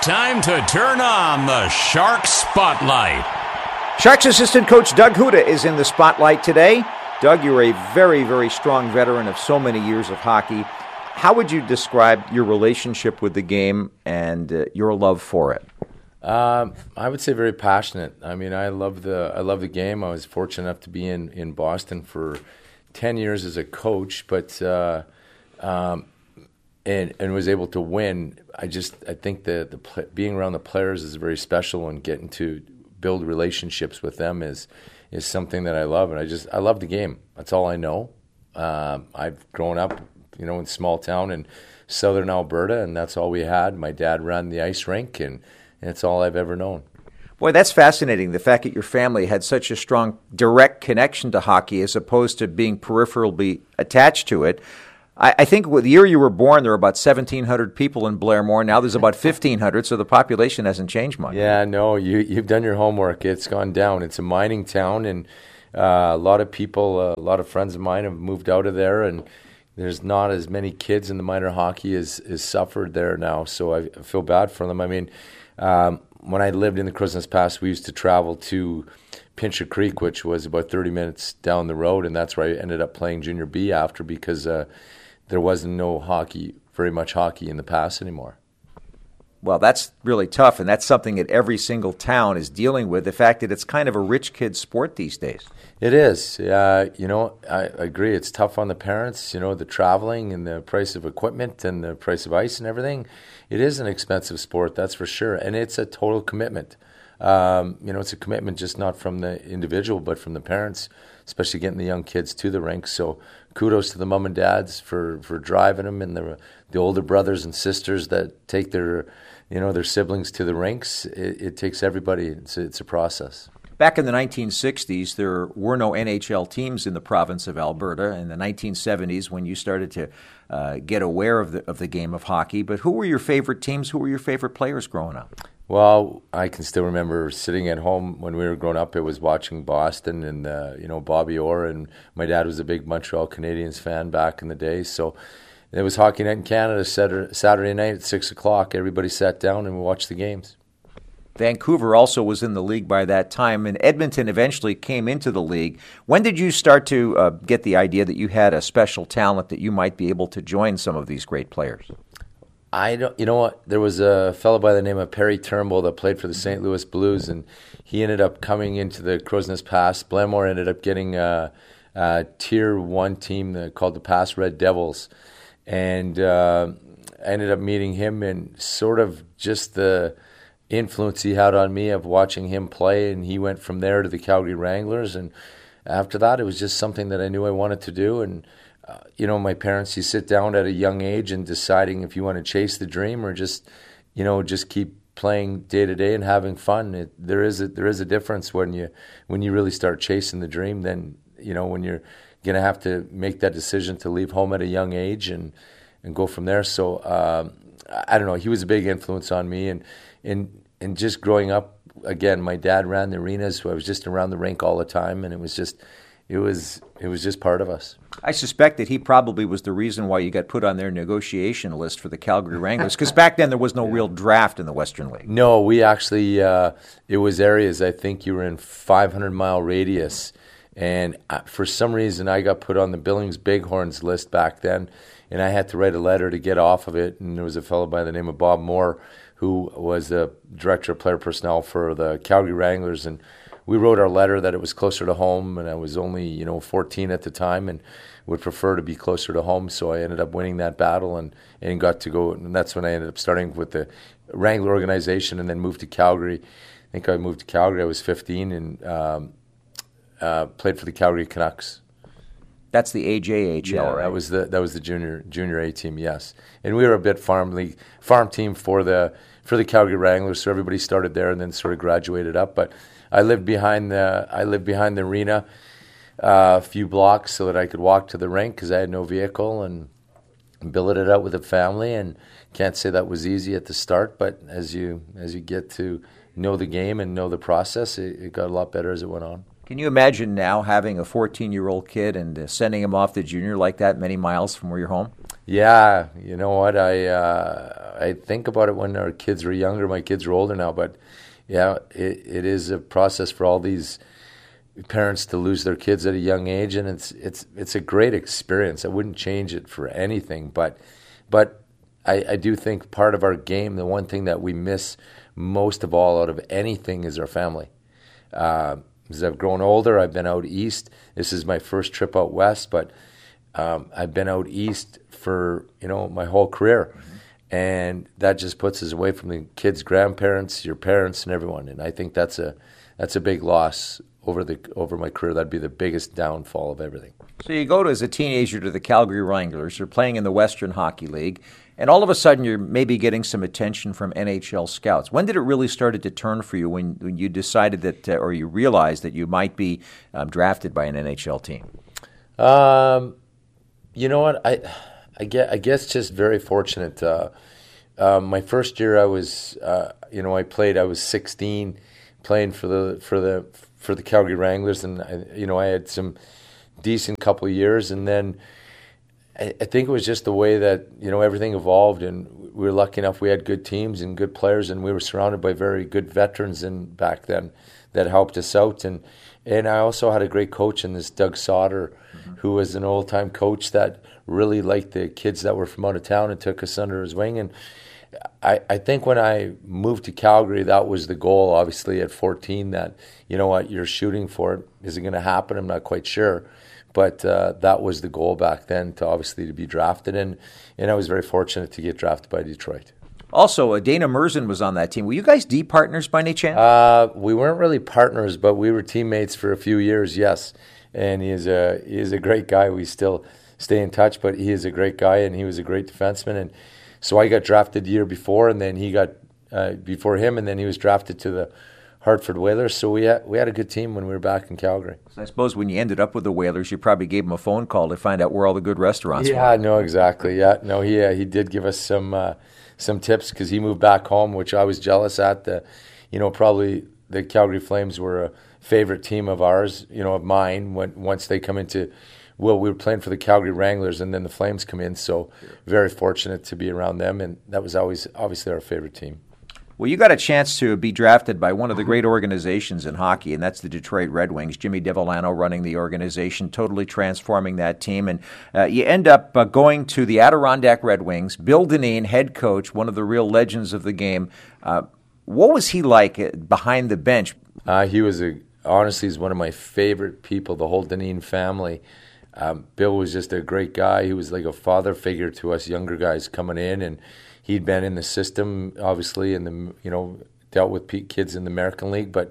time to turn on the Shark Spotlight. Sharks assistant coach Doug Houda is in the spotlight today. Doug, you're a very, very strong veteran of so many years of hockey. How would you describe your relationship with the game and your love for it? I would say very passionate. I mean, I love the game. I was fortunate enough to be in Boston for 10 years as a coach, but and was able to win. I think being around the players is very special, and getting to build relationships with them is something that I love, and I love the game. That's all I know. I've grown up, in small town in southern Alberta, and that's all we had. My dad ran the ice rink, and it's all I've ever known. Boy, that's fascinating, the fact that your family had such a strong direct connection to hockey as opposed to being peripherally attached to it. I think with the year you were born, there were about 1,700 people in Blairmore. Now there's about 1,500, so the population hasn't changed much. Yeah, no, you've done your homework. It's gone down. It's a mining town, and a lot of people, a lot of friends of mine have moved out of there, and there's not as many kids in the minor hockey as suffered there now, so I feel bad for them. I mean, when I lived in the Crowsnest Pass, we used to travel to Pincher Creek, which was about 30 minutes down the road, and that's where I ended up playing Junior B after, because there wasn't very much hockey in the pass anymore. Well, that's really tough, and that's something that every single town is dealing with, the fact that it's kind of a rich kid's sport these days. It is. I agree. It's tough on the parents, the traveling and the price of equipment and the price of ice and everything. It is an expensive sport, that's for sure, and it's a total commitment. It's a commitment just not from the individual, but from the parents, especially getting the young kids to the rink. So kudos to the mom and dads for driving them, and the older brothers and sisters that take their siblings to the rinks. It takes everybody. It's a process. Back in the 1960s, there were no NHL teams in the province of Alberta. In the 1970s, when you started to get aware of the game of hockey, but who were your favorite teams? Who were your favorite players growing up? Well, I can still remember sitting at home when we were growing up. It was watching Boston and Bobby Orr, and my dad was a big Montreal Canadiens fan back in the day. So it was Hockey Night in Canada Saturday night at 6:00. Everybody sat down and we watched the games. Vancouver also was in the league by that time, and Edmonton eventually came into the league. When did you start to get the idea that you had a special talent that you might be able to join some of these great players? You know what? There was a fellow by the name of Perry Turnbull that played for the St. Louis Blues, and he ended up coming into the Crowsnest Pass. Blairmore ended up getting a Tier 1 team called the Pass Red Devils, and I ended up meeting him, and sort of just the influence he had on me of watching him play, and he went from there to the Calgary Wranglers, and after that it was just something that I knew I wanted to do. And my parents, you sit down at a young age and deciding if you want to chase the dream or just keep playing day to day and having fun. There is a difference when you really start chasing the dream. Then when you're gonna have to make that decision to leave home at a young age and go from there. So I don't know. He was a big influence on me, and just growing up. Again, my dad ran the arenas, so I was just around the rink all the time, and it was just part of us. I suspect that he probably was the reason why you got put on their negotiation list for the Calgary Wranglers, because back then there was no real draft in the Western League. No, we actually, it was areas, I think you were in 500-mile radius, and for some reason I got put on the Billings Bighorns list back then, and I had to write a letter to get off of it, and there was a fellow by the name of Bob Moore who was the director of player personnel for the Calgary Wranglers, and we wrote our letter that it was closer to home, and I was only 14 at the time and would prefer to be closer to home, so I ended up winning that battle and got to go, and that's when I ended up starting with the Wrangler organization and then moved to Calgary. I think I moved to Calgary, I was 15, and played for the Calgary Canucks. That's the AJHL, yeah, right? That was the junior A team, yes. And we were a bit farm team for the Calgary Wranglers, so everybody started there and then sort of graduated up. But I lived behind the arena a few blocks so that I could walk to the rink because I had no vehicle, and billeted out with a family. And can't say that was easy at the start, but as you get to know the game and know the process, it got a lot better as it went on. Can you imagine now having a 14-year-old kid and sending him off to junior like that many miles from where you're home? Yeah, you know what? I think about it when our kids were younger. My kids are older now, but yeah, it is a process for all these parents to lose their kids at a young age, and it's a great experience. I wouldn't change it for anything, but I do think part of our game, the one thing that we miss most of all out of anything, is our family. As I've grown older, I've been out east. This is my first trip out west, but I've been out east for my whole career, and that just puts us away from the kids' grandparents, your parents, and everyone. And I think that's a big loss over my career. That'd be the biggest downfall of everything. So you go as a teenager to the Calgary Wranglers. You're playing in the Western Hockey League, and all of a sudden you're maybe getting some attention from NHL scouts. When did it really start to turn for you when you decided that, or you realized that you might be drafted by an NHL team? You know what? I guess just very fortunate. My first year, I was, I played. I was 16, playing for the Calgary Wranglers, and I had some decent couple of years, and then I think it was just the way that everything evolved, and we were lucky enough we had good teams and good players, and we were surrounded by very good veterans back then that helped us out, and I also had a great coach in this Doug Sauter, who was an old time coach that really liked the kids that were from out of town and took us under his wing. And I think when I moved to Calgary, that was the goal, obviously, at 14, that, what you're shooting for. Is it going to happen? I'm not quite sure. But that was the goal back then, to be drafted. And I was very fortunate to get drafted by Detroit. Also, Dana Merzen was on that team. Were you guys D partners by any chance? We weren't really partners, but we were teammates for a few years, yes. And he is a great guy. We still stay in touch, but he is a great guy, and he was a great defenseman. And so I got drafted the year before, and then he got before him, and then he was drafted to the Hartford Whalers. So we had a good team when we were back in Calgary. So I suppose when you ended up with the Whalers, you probably gave him a phone call to find out where all the good restaurants were. Yeah, no, exactly. Yeah, no, he did give us some tips, because he moved back home, which I was jealous at. Probably the Calgary Flames were a favorite team of ours, of mine, once they come into. Well, we were playing for the Calgary Wranglers, and then the Flames come in, so very fortunate to be around them, and that was always obviously our favorite team. Well, you got a chance to be drafted by one of the great organizations in hockey, and that's the Detroit Red Wings. Jimmy DeVolano running the organization, totally transforming that team, and you end up going to the Adirondack Red Wings. Bill Dineen, head coach, one of the real legends of the game. What was he like behind the bench? He was honestly, he's one of my favorite people, the whole Dineen family. Bill was just a great guy. He was like a father figure to us younger guys coming in, and he'd been in the system, obviously, and dealt with kids in the American League. But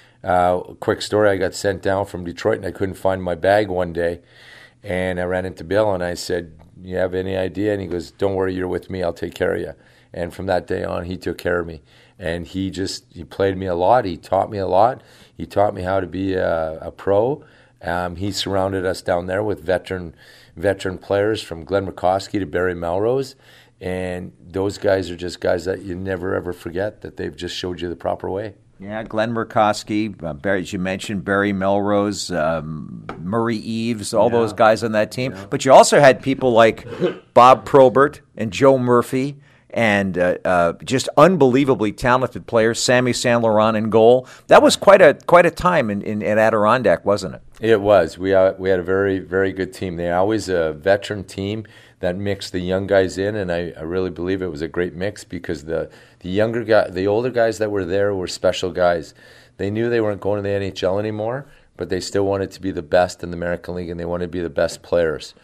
quick story: I got sent down from Detroit, and I couldn't find my bag one day, and I ran into Bill, and I said, "You have any idea?" And he goes, "Don't worry, you're with me. I'll take care of you." And from that day on, he took care of me, and he played me a lot. He taught me a lot. He taught me how to be a pro. He surrounded us down there with veteran players, from Glenn Murkowski to Barry Melrose, and those guys are just guys that you never ever forget, that they've just showed you the proper way. Yeah, Glenn Murkowski, Barry, as you mentioned, Barry Melrose, Murray Eves, all those guys on that team. Yeah. But you also had people like Bob Probert and Joe Murphy, and just unbelievably talented players, Sammy Saint Laurent in goal. That was quite a time in Adirondack, wasn't it? It was. We had a very, very good team. They're always a veteran team that mixed the young guys in, and I really believe it was a great mix, because the older guys that were there were special guys. They knew they weren't going to the NHL anymore, but they still wanted to be the best in the American League, and they wanted to be the best players.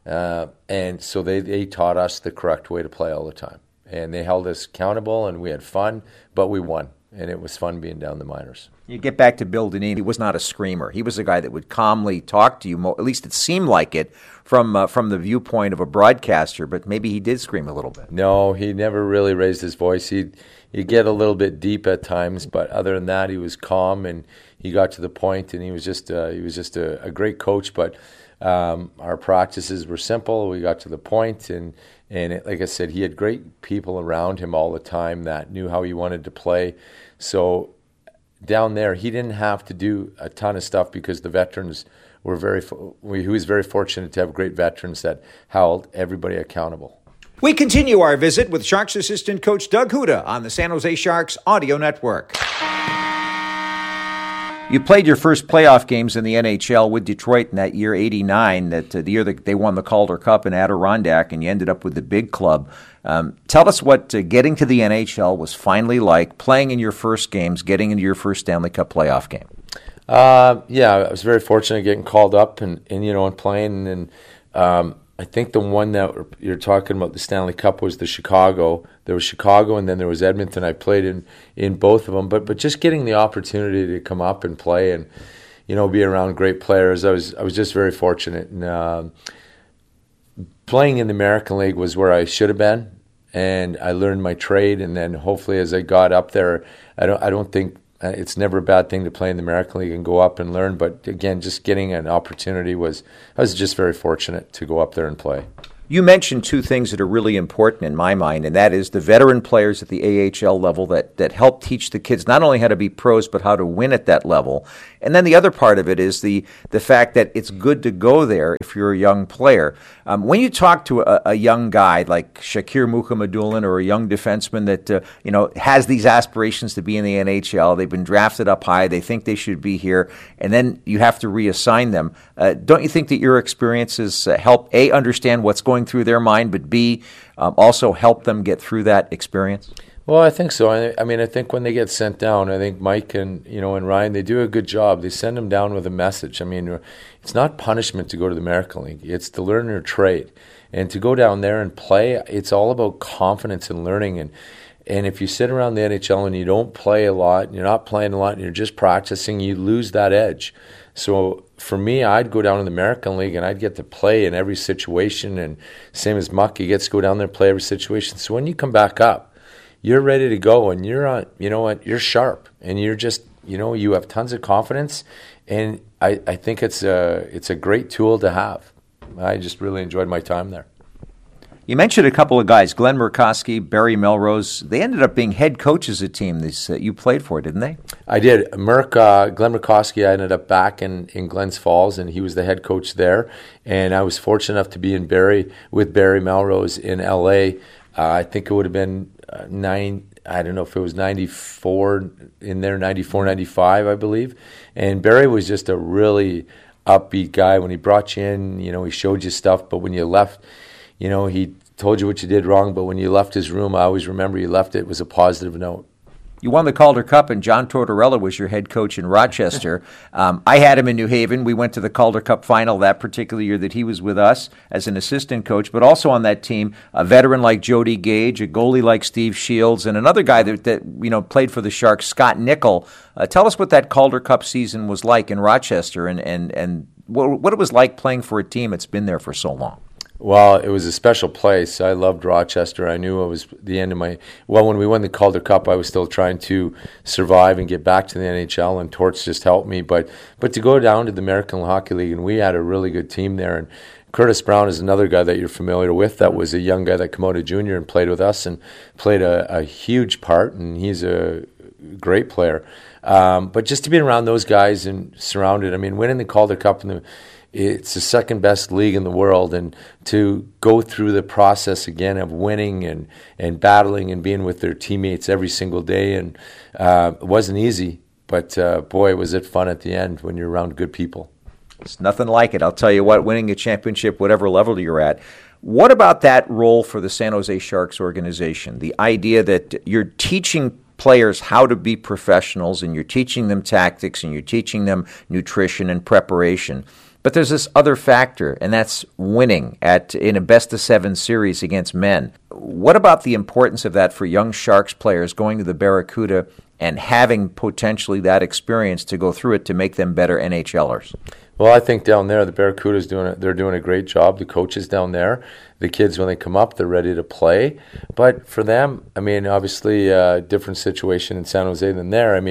And so they taught us the correct way to play all the time. And they held us accountable, and we had fun, but we won. And it was fun being down the minors. You get back to Bill Dineen. He was not a screamer. He was a guy that would calmly talk to you, at least it seemed like it, from the viewpoint of a broadcaster, but maybe he did scream a little bit. No, he never really raised his voice. He'd get a little bit deep at times, but other than that, he was calm, and he got to the point, and he was just a great coach. But our practices were simple. We got to the point, and like I said, he had great people around him all the time that knew how he wanted to play. So down there, he didn't have to do a ton of stuff because the veterans were he was very fortunate to have great veterans that held everybody accountable. We continue our visit with Sharks assistant coach Doug Huda on the San Jose Sharks Audio Network. You played your first playoff games in the NHL with Detroit in that year, '89, the year that they won the Calder Cup in Adirondack, and you ended up with the big club. Tell us what getting to the NHL was finally like, playing in your first games, getting into your first Stanley Cup playoff game. Yeah, I was very fortunate getting called up and playing. And I think the one that you're talking about, the Stanley Cup, was the Chicago. There was Chicago, and then there was Edmonton. I played in both of them. But just getting the opportunity to come up and play and, be around great players, I was just very fortunate. And playing in the American League was where I should have been, and I learned my trade. And then hopefully as I got up there, I don't think it's never a bad thing to play in the American League and go up and learn. But again, just getting an opportunity I was just very fortunate to go up there and play. You mentioned two things that are really important in my mind, and that is the veteran players at the AHL level that help teach the kids not only how to be pros, but how to win at that level. And then the other part of it is the fact that it's good to go there if you're a young player. When you talk to a young guy like Shakir Mukhamadullin or a young defenseman that has these aspirations to be in the NHL, they've been drafted up high, they think they should be here, and then you have to reassign them. Don't you think that your experiences help, A, understand what's going through their mind, but B, also help them get through that experience? Well, I think so. I think when they get sent down, I think Mike and Ryan, they do a good job. They send them down with a message. I mean, it's not punishment to go to the American League. It's to learn your trade. And to go down there and play, it's all about confidence and learning. And if you sit around the NHL and you don't play a lot, and you're not playing a lot, and you're just practicing, you lose that edge. So for me, I'd go down to the American League and I'd get to play in every situation. And same as Muck, he gets to go down there and play every situation. So when you come back up, you're ready to go, and you're on. You know what? You're sharp, and you're just. You have tons of confidence, and I think it's a great tool to have. I just really enjoyed my time there. You mentioned a couple of guys, Glenn Murkowski, Barry Melrose. They ended up being head coaches of a team that you played for, didn't they? I did. Glenn Murkowski, I ended up back in Glens Falls, and he was the head coach there. And I was fortunate enough to be with Barry Melrose in L.A. I think it would have been I don't know if it was 94 in there, 94, 95, I believe. And Barry was just a really upbeat guy. When he brought you in, he showed you stuff, but when you left, he told you what you did wrong, but when you left his room, I always remember you left it was a positive note. You won the Calder Cup, and John Tortorella was your head coach in Rochester. I had him in New Haven. We went to the Calder Cup final that particular year that he was with us as an assistant coach, but also on that team, a veteran like Jody Gage, a goalie like Steve Shields, and another guy that played for the Sharks, Scott Nickel. Tell us what that Calder Cup season was like in Rochester and what it was like playing for a team that's been there for so long. Well, it was a special place. I loved Rochester. I knew it was the end of when we won the Calder Cup, I was still trying to survive and get back to the NHL, and Torts just helped me. But to go down to the American Hockey League, and we had a really good team there. And Curtis Brown is another guy that you're familiar with. That was a young guy that came out of junior and played with us and played a huge part, and he's a great player. But just to be around those guys and surrounded, winning the Calder Cup it's the second best league in the world, and to go through the process again of winning and battling and being with their teammates every single day, and it wasn't easy, but boy, was it fun at the end when you're around good people. It's nothing like it. I'll tell you what, winning a championship, whatever level you're at. What about that role for the San Jose Sharks organization? The idea that you're teaching players how to be professionals, and you're teaching them tactics, and you're teaching them nutrition and preparation. But there's this other factor, and that's winning in a best-of-7 series against men. What about the importance of that for young Sharks players going to the Barracuda and having potentially that experience to go through it to make them better NHLers? Well, I think down there, the Barracuda's they're doing a great job. The coaches down there, the kids, when they come up, they're ready to play. But for them, obviously a different situation in San Jose than there.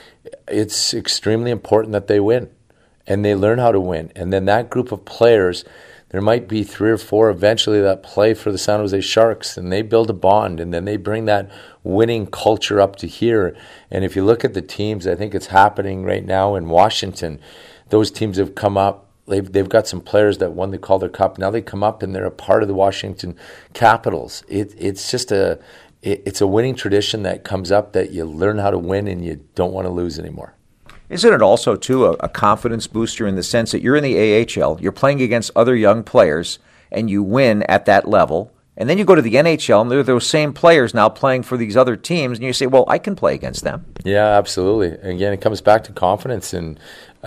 It's extremely important that they win. And they learn how to win. And then that group of players, there might be 3 or 4 eventually that play for the San Jose Sharks, and they build a bond, and then they bring that winning culture up to here. And if you look at the teams, I think it's happening right now in Washington. Those teams have come up. They've got some players that won the Calder Cup. Now they come up and they're a part of the Washington Capitals. It's just it's a winning tradition that comes up, that you learn how to win and you don't want to lose anymore. Isn't it also, too, a confidence booster in the sense that you're in the AHL, you're playing against other young players, and you win at that level, and then you go to the NHL, and they're those same players now playing for these other teams, and you say, well, I can play against them. Yeah, absolutely. Again, it comes back to confidence, and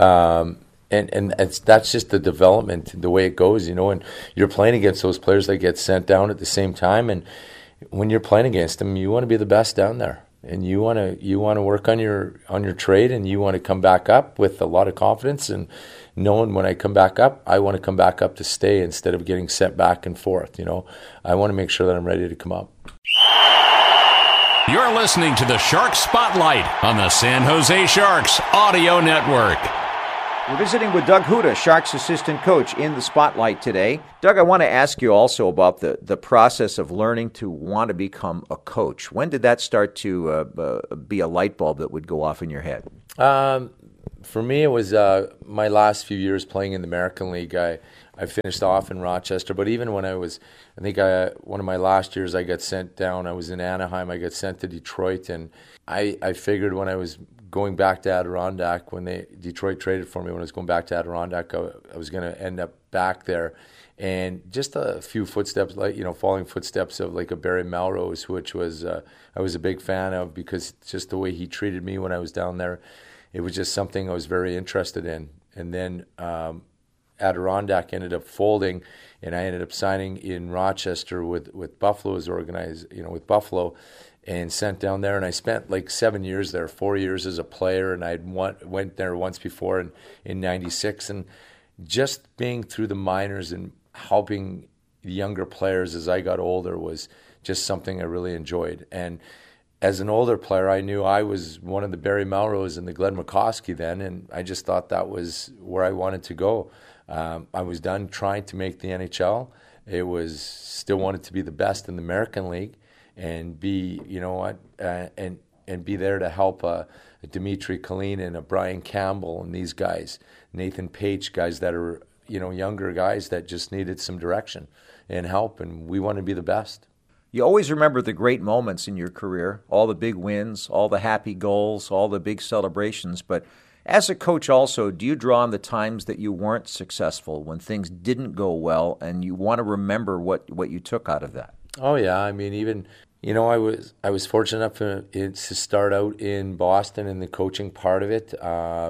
that's just the development, the way it goes, and you're playing against those players that get sent down at the same time, and when you're playing against them, you want to be the best down there, and you want to work on your trade, and you want to come back up with a lot of confidence, and knowing when I come back up, I want to come back up to stay instead of getting sent back and forth. I want to make sure that I'm ready to come up. You're listening to the Shark Spotlight on the San Jose Sharks Audio Network. We're visiting with Doug Houda, Sharks assistant coach, in the Spotlight today. Doug, I want to ask you also about the process of learning to want to become a coach. When did that start to be a light bulb that would go off in your head? For me, it was my last few years playing in the American League. I finished off in Rochester, but even when one of my last years, I got sent down. I was in Anaheim. I got sent to Detroit, and I figured when I was going back to Adirondack, when Detroit traded for me, when I was going back to Adirondack, I was going to end up back there. And just a few footsteps, following footsteps of like a Barry Melrose, which was I was a big fan of, because just the way he treated me when I was down there, it was just something I was very interested in. And then Adirondack ended up folding, and I ended up signing in Rochester with Buffalo's organized, with Buffalo, and sent down there. And I spent like 7 years there, 4 years as a player, and I went there once before in '96, and just being through the minors and helping the younger players as I got older was just something I really enjoyed. And as an older player, I knew I was one of the Barry Melrose and the Glenn McCoskey then, and I just thought that was where I wanted to go. I was done trying to make the NHL. It was still wanted to be the best in the American League, and be, and be there to help a Dmitry Kalinin, a Brian Campbell, and these guys, Nathan Page, guys that are, younger guys that just needed some direction and help, and we want to be the best. You always remember the great moments in your career, all the big wins, all the happy goals, all the big celebrations, but as a coach also, do you draw on the times that you weren't successful, when things didn't go well, and you want to remember what you took out of that? Oh, yeah. I mean, even, I was fortunate enough to start out in Boston in the coaching part of it.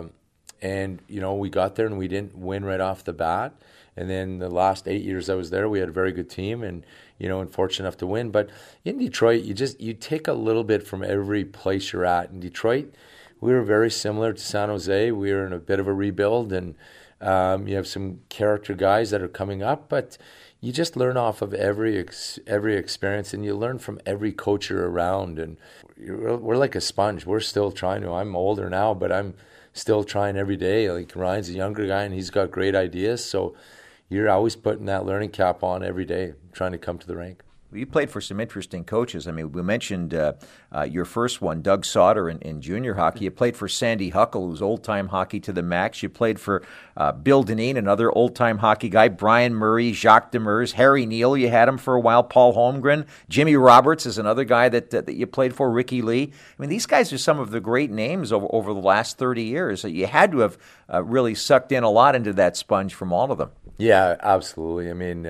And, we got there and we didn't win right off the bat. And then the last 8 years I was there, we had a very good team and fortunate enough to win. But in Detroit, you take a little bit from every place you're at. In Detroit, we were very similar to San Jose. We were in a bit of a rebuild, and you have some character guys that are coming up, but you just learn off of every experience, and you learn from every coach you're around. And we're like a sponge. We're still trying to. I'm older now, but I'm still trying every day. Like Ryan's a younger guy, and he's got great ideas. So you're always putting that learning cap on every day, trying to come to the rink. You played for some interesting coaches. I mean, we mentioned your first one, Doug Sauter, in junior hockey. You played for Sandy Huckle, who's old-time hockey to the max. You played for Bill Dineen, another old-time hockey guy, Brian Murray, Jacques Demers, Harry Neal, you had him for a while, Paul Holmgren. Jimmy Roberts is another guy that you played for, Ricky Lee. I mean, these guys are some of the great names over the last 30 years. So you had to have really sucked in a lot into that sponge from all of them. Yeah, absolutely. I mean,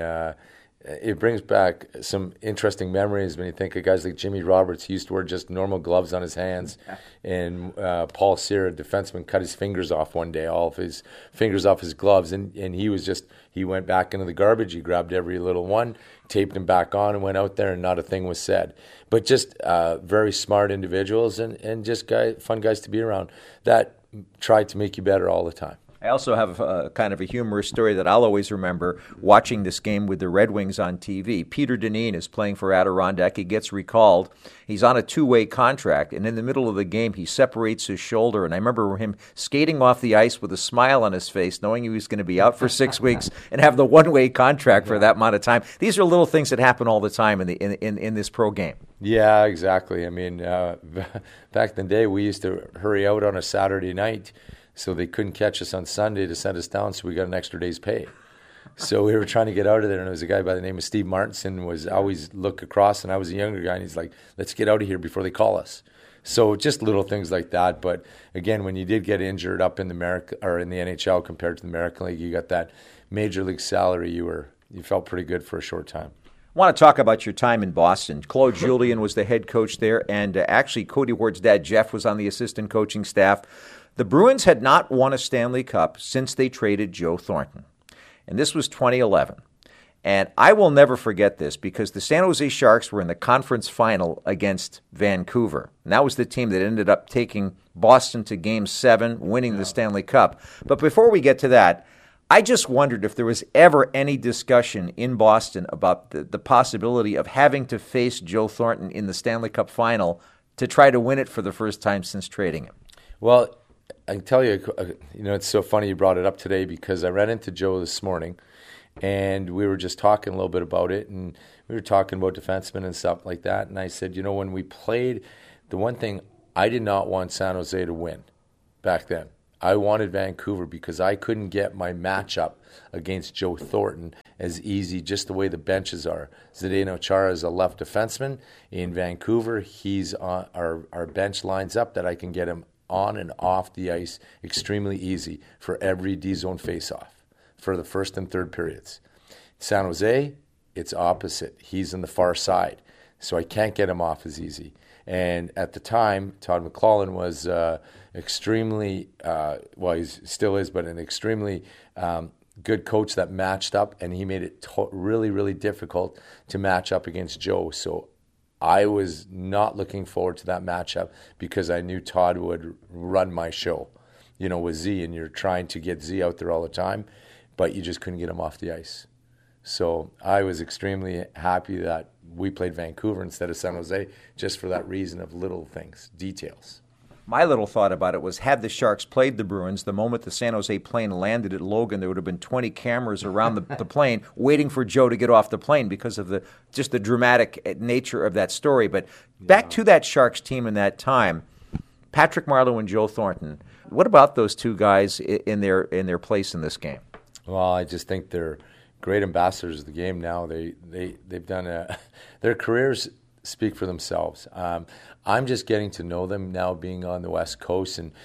it brings back some interesting memories when you think of guys like Jimmy Roberts. He used to wear just normal gloves on his hands. And Paul Cyr, a defenseman, cut his fingers off one day, all of his fingers off his gloves. And he went back into the garbage. He grabbed every little one, taped them back on, and went out there, and not a thing was said. But just very smart individuals and just fun guys to be around that tried to make you better all the time. I also have kind of a humorous story that I'll always remember watching this game with the Red Wings on TV. Peter Dineen is playing for Adirondack. He gets recalled. He's on a two-way contract, and in the middle of the game, he separates his shoulder. And I remember him skating off the ice with a smile on his face, knowing he was going to be out for 6 weeks and have the one-way contract for that amount of time. These are little things that happen all the time in this pro game. Yeah, exactly. I mean, back in the day, we used to hurry out on a Saturday night so they couldn't catch us on Sunday to send us down, so we got an extra day's pay. So we were trying to get out of there, and there was a guy by the name of Steve Martinson was always look across, and I was a younger guy, and he's like, let's get out of here before they call us. So just little things like that. But again, when you did get injured up in the NHL compared to the American League, you got that major league salary. You felt pretty good for a short time. I want to talk about your time in Boston. Claude Julien was the head coach there, and actually Cody Ward's dad, Jeff, was on the assistant coaching staff. The Bruins had not won a Stanley Cup since they traded Joe Thornton, and this was 2011. And I will never forget this because the San Jose Sharks were in the conference final against Vancouver. And that was the team that ended up taking Boston to Game 7, winning the Stanley Cup. But before we get to that, I just wondered if there was ever any discussion in Boston about the possibility of having to face Joe Thornton in the Stanley Cup final to try to win it for the first time since trading him. Well, I can tell you, it's so funny you brought it up today because I ran into Joe this morning, and we were just talking a little bit about it, and we were talking about defensemen and stuff like that, and I said, when we played, the one thing, I did not want San Jose to win back then. I wanted Vancouver because I couldn't get my matchup against Joe Thornton as easy, just the way the benches are. Zdeno Chara is a left defenseman. In Vancouver, he's on our bench lines up that I can get him on and off the ice extremely easy for every D-zone faceoff for the first and third periods. San Jose, it's opposite. He's on the far side, so I can't get him off as easy. And at the time, Todd McLellan was extremely, he still is, but an extremely good coach that matched up, and he made it really, really difficult to match up against Joe. So I was not looking forward to that matchup because I knew Todd would run my show, with Z, and you're trying to get Z out there all the time, but you just couldn't get him off the ice. So I was extremely happy that we played Vancouver instead of San Jose just for that reason of little things, details. My little thought about it was, had the Sharks played the Bruins, the moment the San Jose plane landed at Logan, there would have been 20 cameras around the plane waiting for Joe to get off the plane because of the dramatic nature of that story. But back to that Sharks team in that time, Patrick Marleau and Joe Thornton, what about those two guys in their place in this game? Well, I just think they're great ambassadors of the game now. They've done their careers speak for themselves. I'm just getting to know them now, being on the West Coast, and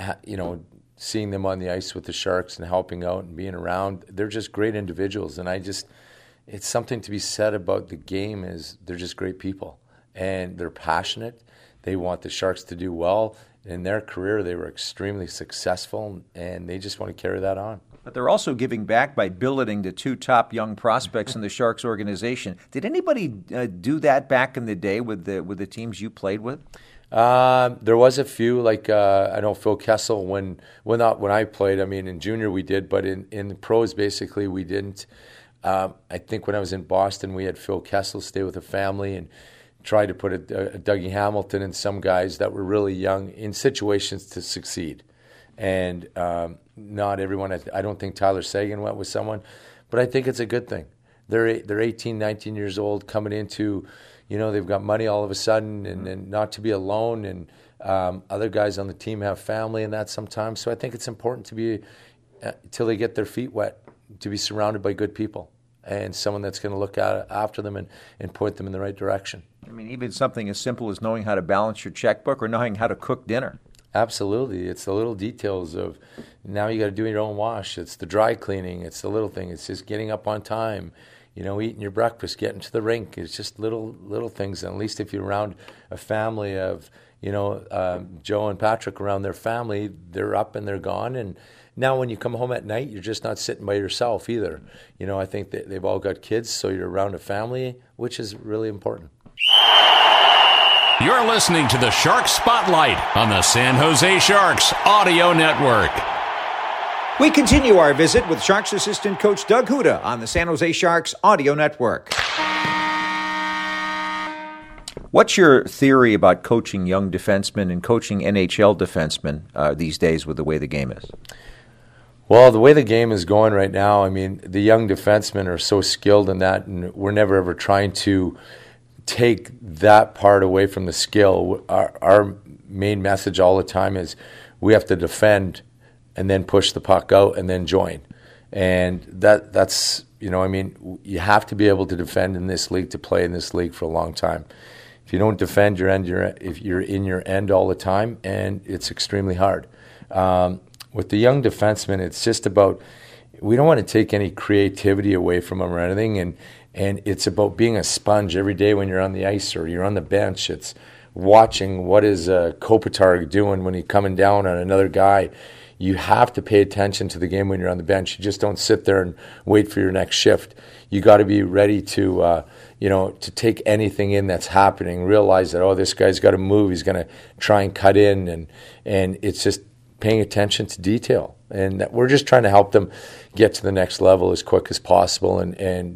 seeing them on the ice with the Sharks and helping out and being around. They're just great individuals, and it's something to be said about the game is they're just great people, and they're passionate. They want the Sharks to do well. In their career, they were extremely successful, and they just want to carry that on. But they're also giving back by billeting the two top young prospects in the Sharks organization. Did anybody do that back in the day with the teams you played with? There was a few, like I know Phil Kessel not when I played. I mean, in junior we did, but in the pros basically we didn't. I think when I was in Boston, we had Phil Kessel stay with a family and tried to put a Dougie Hamilton and some guys that were really young in situations to succeed. And not everyone, I don't think Tyler Seguin went with someone, but I think it's a good thing. They're 18, 19 years old coming into, they've got money all of a sudden and not to be alone, and other guys on the team have family and that sometimes. So I think it's important to be, till they get their feet wet, to be surrounded by good people and someone that's going to look after them and point them in the right direction. I mean, even something as simple as knowing how to balance your checkbook or knowing how to cook dinner. Absolutely. It's the little details of now you got to do your own wash. It's the dry cleaning. It's the little thing. It's just getting up on time, eating your breakfast, getting to the rink. It's just little things. And at least if you're around a family of, Joe and Patrick around their family, they're up and they're gone. And now when you come home at night, you're just not sitting by yourself either. I think that they've all got kids, so you're around a family, which is really important. You're listening to the Shark Spotlight on the San Jose Sharks Audio Network. We continue our visit with Sharks assistant coach Doug Huda on the San Jose Sharks Audio Network. What's your theory about coaching young defensemen and coaching NHL defensemen these days with the way the game is? Well, the way the game is going right now, I mean, the young defensemen are so skilled in that, and we're never ever trying to take that part away from the skill. Our main message all the time is we have to defend and then push the puck out and then join. And that's, I mean, you have to be able to defend in this league to play in this league for a long time. If you don't defend your end, if you're in your end all the time, and it's extremely hard. With the young defensemen, it's just about, we don't want to take any creativity away from them or anything, and it's about being a sponge every day when you're on the ice or you're on the bench. It's watching what is Kopitar doing when he's coming down on another guy. You have to pay attention to the game when you're on the bench. You just don't sit there and wait for your next shift. You got to be ready to, to take anything in that's happening. Realize that, this guy's got to move. He's going to try and cut in, and it's just paying attention to detail. And that we're just trying to help them get to the next level as quick as possible, and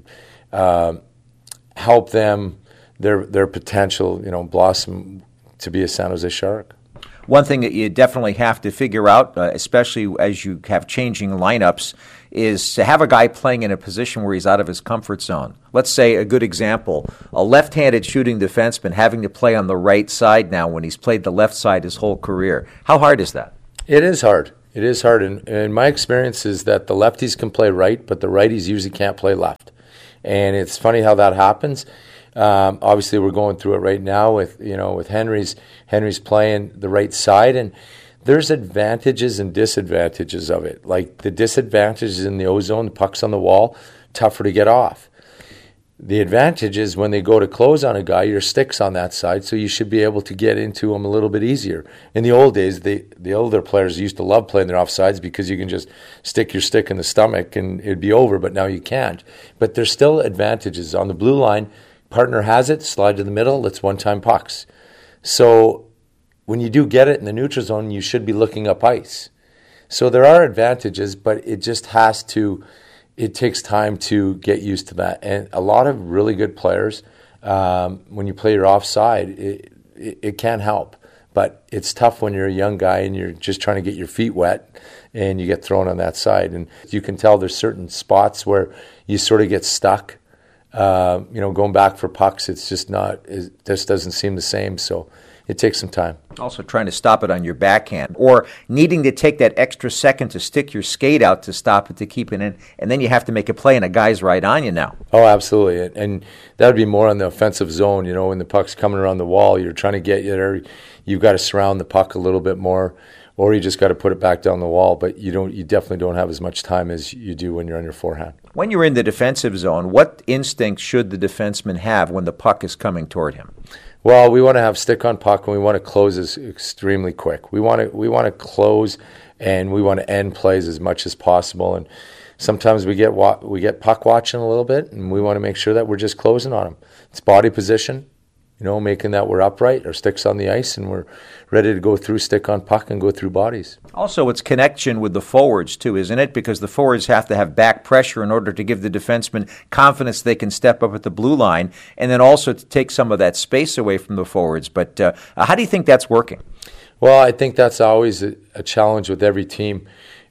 help them their potential, blossom to be a San Jose Shark. One thing that you definitely have to figure out, especially as you have changing lineups, is to have a guy playing in a position where he's out of his comfort zone. Let's say a good example, a left-handed shooting defenseman having to play on the right side now when he's played the left side his whole career. How hard is that? It is hard. It is hard. And my experience is that the lefties can play right, but the righties usually can't play left. And it's funny how that happens. Obviously, we're going through it right now with Henry's playing the right side, and there's advantages and disadvantages of it. Like the disadvantages in the O-zone, the puck's on the wall, tougher to get off. The advantage is when they go to close on a guy, your stick's on that side, so you should be able to get into him a little bit easier. In the old days, the older players used to love playing their offsides because you can just stick your stick in the stomach and it'd be over, but now you can't. But there's still advantages. On the blue line, partner has it, slide to the middle, it's one-time pucks. So when you do get it in the neutral zone, you should be looking up ice. So there are advantages, but it just it takes time to get used to that. And a lot of really good players, when you play your offside, it can help. But it's tough when you're a young guy and you're just trying to get your feet wet and you get thrown on that side. And you can tell there's certain spots where you sort of get stuck. Going back for pucks, it's just it just doesn't seem the same. So it takes some time. Also trying to stop it on your backhand or needing to take that extra second to stick your skate out to stop it, to keep it in, and then you have to make a play and a guy's right on you now. Oh, absolutely. And that would be more on the offensive zone. When the puck's coming around the wall, you're trying to get you there. You've got to surround the puck a little bit more, or you just got to put it back down the wall. But you definitely don't have as much time as you do when you're on your forehand. When you're in the defensive zone, what instinct should the defenseman have when the puck is coming toward him? Well, we want to have stick on puck, and we want to close extremely quick. We want to close, and we want to end plays as much as possible. And sometimes we get puck watching a little bit, and we want to make sure that we're just closing on them. It's body position, making that we're upright, our stick's on the ice, and we're ready to go through stick on puck and go through bodies. Also, it's connection with the forwards, too, isn't it? Because the forwards have to have back pressure in order to give the defenseman confidence they can step up at the blue line, and then also to take some of that space away from the forwards. But how do you think that's working? Well, I think that's always a challenge with every team.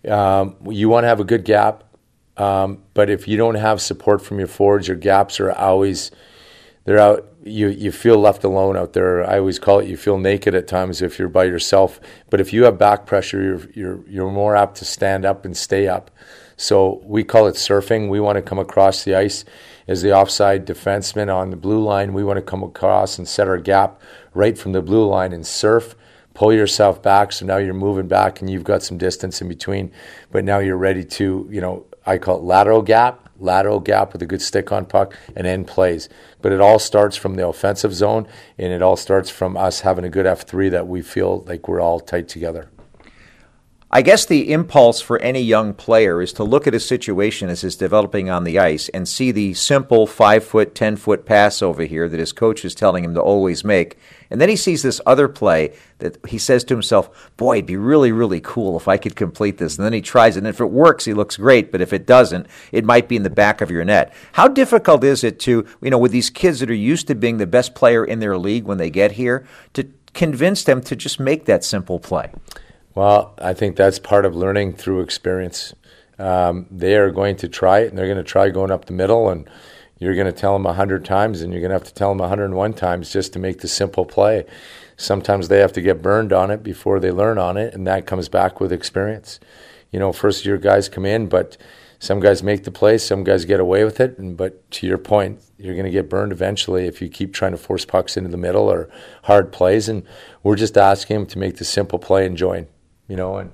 You want to have a good gap, but if you don't have support from your forwards, your gaps are always... they're out. You feel left alone out there. I always call it you feel naked at times if you're by yourself. But if you have back pressure, you're more apt to stand up and stay up. So we call it surfing. We want to come across the ice as the offside defenseman on the blue line. We want to come across and set our gap right from the blue line and surf. Pull yourself back, so now you're moving back and you've got some distance in between. But now you're ready to, I call it lateral gap with a good stick on puck and end plays. But it all starts from the offensive zone, and it all starts from us having a good F3 that we feel like we're all tight together. I guess the impulse for any young player is to look at a situation as it's developing on the ice and see the simple 5-foot, 10-foot pass over here that his coach is telling him to always make. And then he sees this other play that he says to himself, boy, it'd be really, really cool if I could complete this. And then he tries it, and if it works, he looks great. But if it doesn't, it might be in the back of your net. How difficult is it to, with these kids that are used to being the best player in their league when they get here, to convince them to just make that simple play? Well, I think that's part of learning through experience. They are going to try it, and they're going to try going up the middle, and you're going to tell them 100 times, and you're going to have to tell them 101 times just to make the simple play. Sometimes they have to get burned on it before they learn on it, and that comes back with experience. First-year guys come in, but some guys make the play, some guys get away with it, but to your point, you're going to get burned eventually if you keep trying to force pucks into the middle or hard plays, and we're just asking them to make the simple play and join. And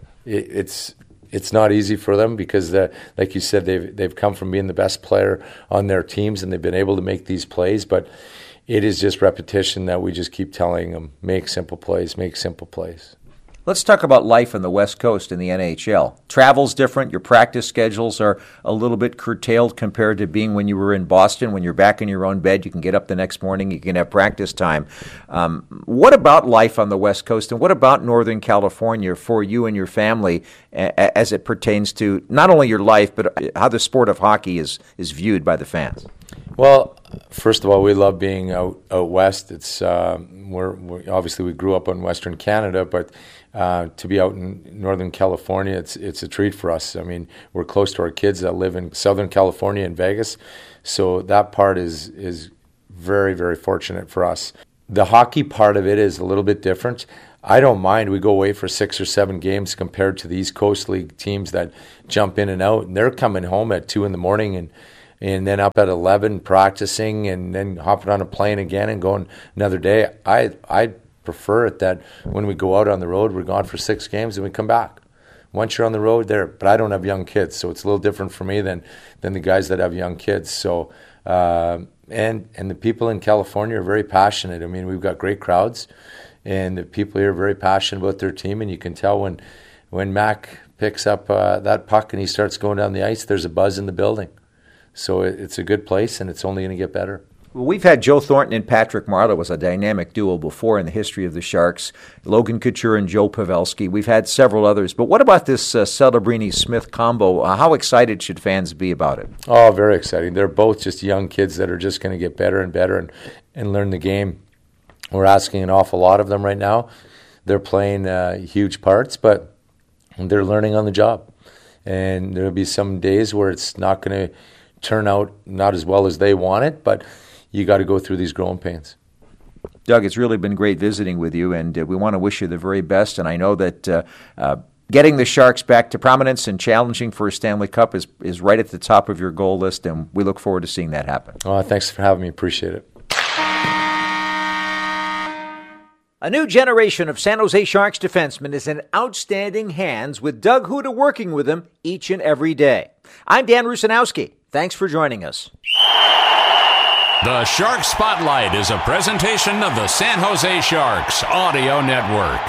it's not easy for them because, like you said, they've come from being the best player on their teams and they've been able to make these plays. But it is just repetition that we just keep telling them, make simple plays, make simple plays. Let's talk about life on the West Coast in the NHL. Travel's different. Your practice schedules are a little bit curtailed compared to being when you were in Boston. When you're back in your own bed, you can get up the next morning, you can have practice time. What about life on the West Coast, and what about Northern California for you and your family as it pertains to not only your life, but how the sport of hockey is viewed by the fans? Well, first of all, we love being out west. It's we're obviously we grew up in Western Canada, but to be out in Northern California, it's a treat for us. I mean, we're close to our kids that live in Southern California and Vegas, so that part is very, very fortunate for us. The hockey part of it is a little bit different. I don't mind. We go away for 6 or 7 games compared to the East Coast League teams that jump in and out, and they're coming home at 2 a.m. and then up at 11 practicing and then hopping on a plane again and going another day. I prefer it that when we go out on the road, we're gone for 6 games and we come back. Once you're on the road there, but I don't have young kids, so it's a little different for me than the guys that have young kids. So and the people in California are very passionate. I mean, we've got great crowds, and the people here are very passionate about their team, and you can tell when Mac picks up that puck and he starts going down the ice, there's a buzz in the building. So it's a good place, and it's only going to get better. Well, we've had Joe Thornton and Patrick Marleau as a dynamic duo before in the history of the Sharks, Logan Couture and Joe Pavelski. We've had several others. But what about this Celebrini-Smith combo? How excited should fans be about it? Oh, very exciting. They're both just young kids that are just going to get better and better and learn the game. We're asking an awful lot of them right now. They're playing huge parts, but they're learning on the job. And there'll be some days where it's not going to turn out not as well as they want it, but you got to go through these growing pains. Doug, it's really been great visiting with you, and we want to wish you the very best. And I know that getting the Sharks back to prominence and challenging for a Stanley Cup is right at the top of your goal list, and we look forward to seeing that happen. Oh, thanks for having me. Appreciate it. A new generation of San Jose Sharks defensemen is in outstanding hands with Doug Huda working with them each and every day. I'm Dan Rusanowski. Thanks for joining us. The Shark Spotlight is a presentation of the San Jose Sharks Audio Network.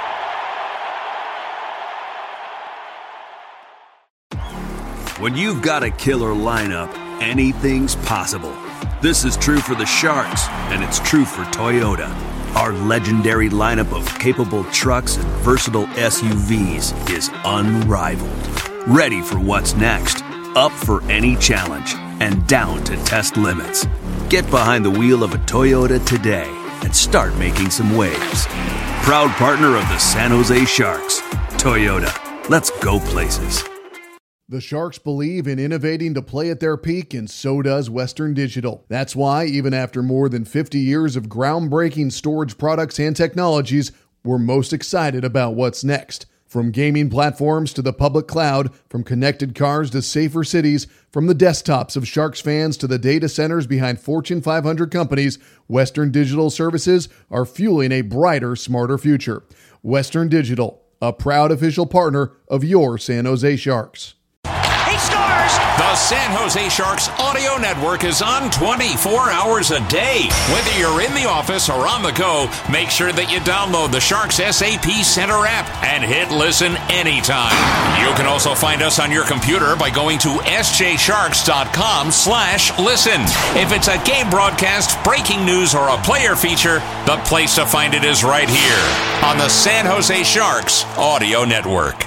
When you've got a killer lineup, anything's possible. This is true for the Sharks, and it's true for Toyota. Our legendary lineup of capable trucks and versatile SUVs is unrivaled. Ready for what's next, up for any challenge, and down to test limits. Get behind the wheel of a Toyota today and start making some waves. Proud partner of the San Jose Sharks. Toyota, let's go places. The Sharks believe in innovating to play at their peak, and so does Western Digital. That's why, even after more than 50 years of groundbreaking storage products and technologies, we're most excited about what's next. From gaming platforms to the public cloud, from connected cars to safer cities, from the desktops of Sharks fans to the data centers behind Fortune 500 companies, Western Digital services are fueling a brighter, smarter future. Western Digital, a proud official partner of your San Jose Sharks. He scores! The San Jose Sharks Audio Network is on 24 hours a day. Whether you're in the office or on the go, make sure that you download the Sharks SAP Center app and hit listen anytime. You can also find us on your computer by going to sjsharks.com/listen. If it's a game broadcast, breaking news, or a player feature, the place to find it is right here on the San Jose Sharks Audio Network.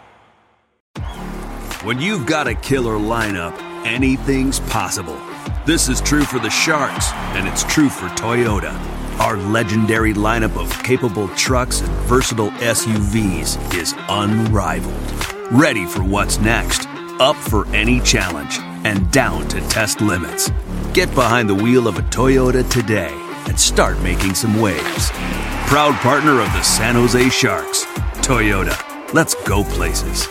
When you've got a killer lineup, anything's possible. This is true for the Sharks, and it's true for Toyota. Our legendary lineup of capable trucks and versatile SUVs is unrivaled. Ready for what's next, up for any challenge, and down to test limits. Get behind the wheel of a Toyota today and start making some waves. Proud partner of the San Jose Sharks, Toyota. Let's go places.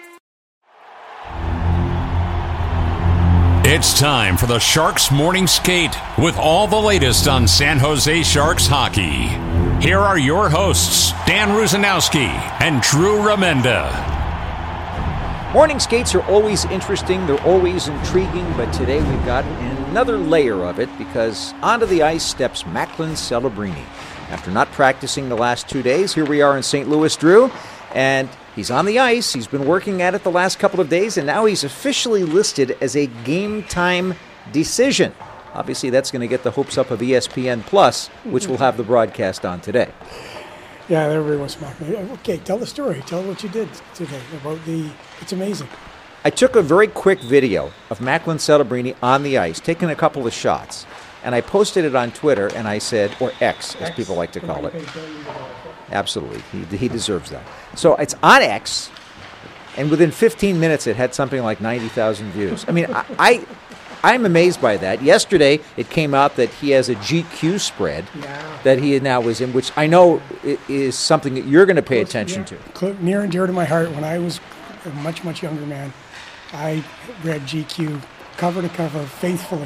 It's time for the Sharks Morning Skate with all the latest on San Jose Sharks hockey. Here are your hosts, Dan Rusanowski and Drew Remenda. Morning skates are always interesting, they're always intriguing, but today we've got another layer of it because onto the ice steps Macklin Celebrini. After not practicing the last 2 days, here we are in St. Louis, Drew, and he's on the ice. He's been working at it the last couple of days, and now he's officially listed as a game-time decision. Obviously, that's going to get the hopes up of ESPN Plus, which will have the broadcast on today. Yeah, everybody wants to mock me. Okay, tell the story. Tell what you did today about it's amazing. I took a very quick video of Macklin Celebrini on the ice, taking a couple of shots, and I posted it on Twitter, and I said, or X, as people like to call it. Absolutely. He deserves that. So it's on X, and within 15 minutes it had something like 90,000 views. I mean, I'm amazed by that. Yesterday it came out that he has a GQ spread that he now was in, which I know is something that you're going to pay attention to. Near and dear to my heart. When I was a much, much younger man, I read GQ cover to cover faithfully.